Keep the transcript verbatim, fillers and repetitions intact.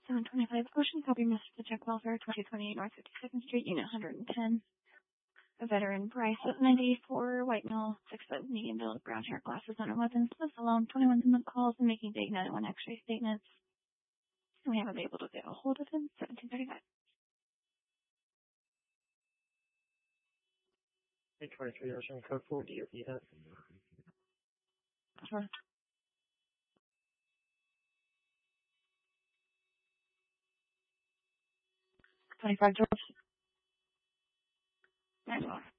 seven twenty-five Ocean, copy Mister The Check Welfare, twenty twenty-eight North fifty-second Street, Unit one hundred ten. A veteran, Bryce, ninety-four, white male, six foot, medium build, brown hair, glasses, under weapons, lives alone, twenty-one month calls, and making date ninety-one X-ray statements. And we haven't been able to get a hold of him, seventeen thirty-five. eight twenty-three Ocean, code four, D O P hit. Sure. twenty-five George. Nice one.